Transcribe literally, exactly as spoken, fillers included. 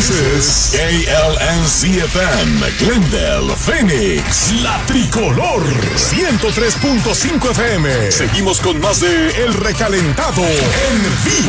is K L N C F M, Glendale, Phoenix, La Tricolor, ciento tres punto cinco F M. Seguimos con más de El Recalentado en vivo.